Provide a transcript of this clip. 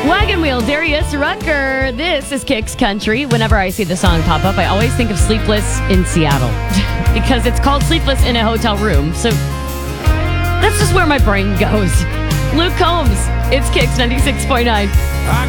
Wagon Wheel, Darius Rucker. This is Kicks Country. Whenever I see the song pop up, I always think of Sleepless in Seattle because it's called Sleepless in a Hotel Room. So that's just where my brain goes. Luke Combs, it's Kicks 96.9.